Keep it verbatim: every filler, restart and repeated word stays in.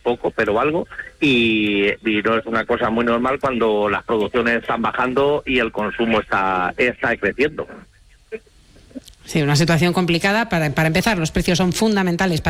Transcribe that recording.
poco, pero algo, y, y no es una cosa muy normal cuando las producciones están bajando y el consumo está, está creciendo. Sí, una situación complicada. Para, para empezar, los precios son fundamentales para